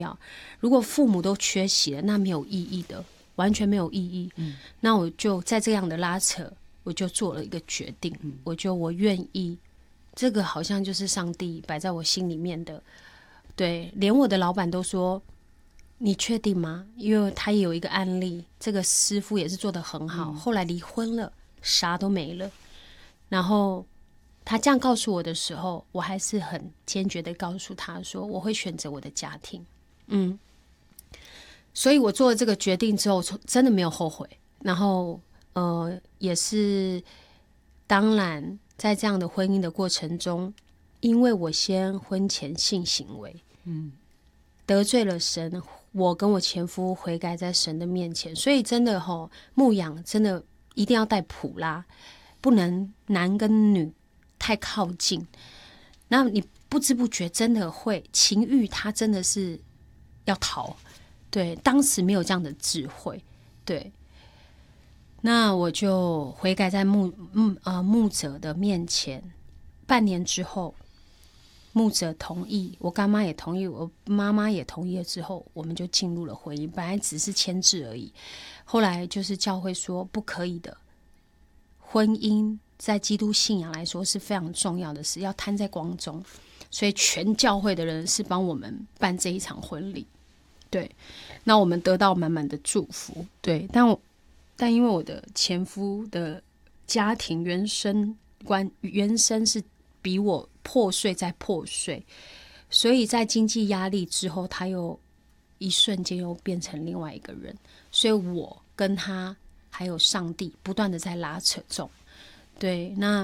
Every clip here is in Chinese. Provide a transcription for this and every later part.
如果父母都缺席了，那没有意义的，完全没有意义。那我就在这样的拉扯，我就做了一个决定，我愿意，这个好像就是上帝摆在我心里面的。对，连我的老板都说：“你确定吗？”因为他也有一个案例，这个师傅也是做得很好，后来离婚了，啥都没了。然后他这样告诉我的时候，我还是很坚决的告诉他说，我会选择我的家庭。所以我做了这个决定之后，真的没有后悔。然后也是当然在这样的婚姻的过程中，因为我先婚前性行为，得罪了神，我跟我前夫悔改在神的面前，所以真的牧养真的一定要带谱啦，不能男跟女太靠近。那你不知不觉真的会情欲，它真的是要逃。对，当时没有这样的智慧。对，那我就悔改在牧者的面前。半年之后，牧者同意，我干妈也同意，我妈妈也同意了之后，我们就进入了婚姻。本来只是签字而已，后来就是教会说不可以的，婚姻在基督信仰来说是非常重要的事，要摊在光中，所以全教会的人是帮我们办这一场婚礼。对，那我们得到满满的祝福。对，但因为我的前夫的家庭原生是比我破碎再破碎，所以在经济压力之后，他又一瞬间又变成另外一个人，所以我跟他还有上帝不断的在拉扯中。对，那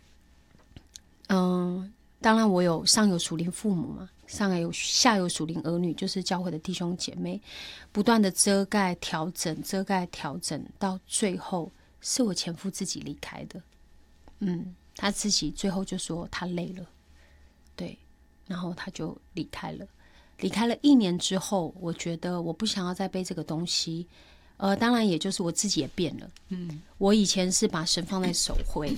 当然我有上有属灵父母嘛，下有属灵儿女，就是教会的弟兄姐妹，不断的遮盖调整，到最后是我前夫自己离开的。他自己最后就说他累了，对，然后他就离开了。离开了1年之后，我觉得我不想要再背这个东西。当然也就是我自己也变了。我以前是把神放在首位，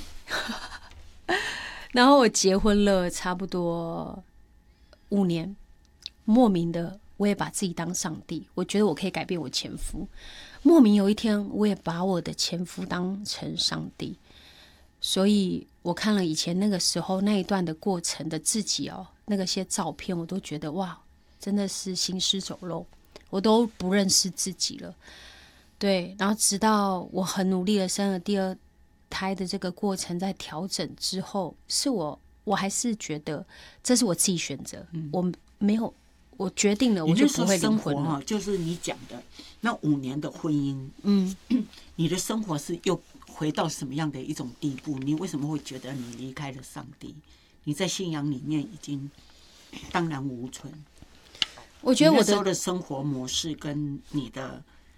然后我结婚了差不多5年，莫名的我也把自己当上帝，我觉得我可以改变我前夫。莫名有一天，我也把我的前夫当成上帝。所以我看了以前那个时候那一段的过程的自己那些照片，我都觉得哇，真的是行尸走肉，我都不认识自己了。对，然后直到我很努力的生了第2胎的这个过程，在调整之后，是我还是觉得这是我自己选择，我没有，我决定了，我就不会离婚了。 就是你讲的那5年的婚姻，你的生活是又回到什么样的一种地步？你为什么会觉得你离开了上帝？你在信仰里面已经荡然无存。 我觉得我那时候的生活模式跟你的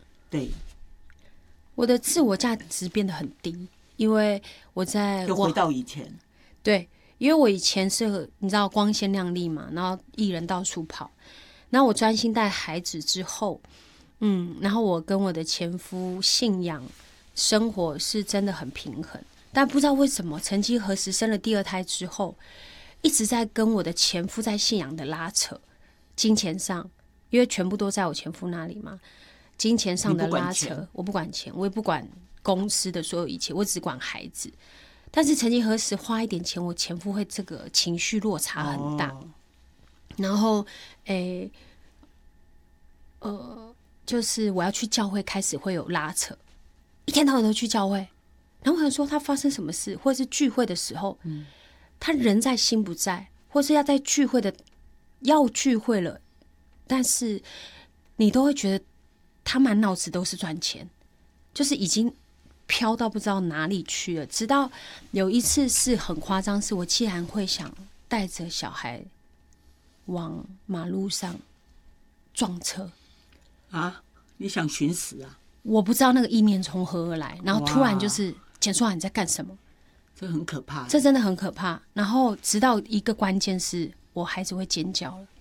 我的自我价值变得很低，因为又回到以前。 对，因为我以前是你知道光鲜亮丽嘛，然后艺人到处跑，然后我专心带孩子之后，然后我跟我的前夫信仰生活是真的很平衡，但不知道为什么，曾几何时生了第2胎之后，一直在跟我的前夫在信仰的拉扯，金钱上，因为全部都在我前夫那里嘛，金钱上的拉扯，我不管钱，我也不管公司的所有一切，我只管孩子。但是曾几何时花一点钱，我前夫会这个情绪落差很大，然后就是我要去教会开始会有拉扯，一天到晚都去教会，然后我想说他发生什么事，或者是聚会的时候，他人在心不在，或是要在聚会了，但是你都会觉得他满脑子都是赚钱，就是已经飘到不知道哪里去了。直到有一次是很夸张，是我竟然会想带着小孩往马路上撞车啊！你想寻死啊？ 我不知道那个意念从何而来，然后突然就是简书你在干什么？ 这很可怕， 这真的很可怕。然后直到一个关键是我孩子会尖叫了，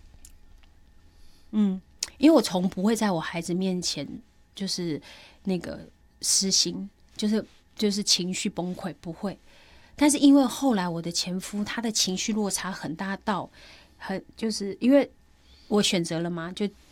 因为我从不会在我孩子面前就是那个失心，就是情绪崩溃，不会。但是因为后来我的前夫他的情绪落差很大到就是因为我选择了嘛，就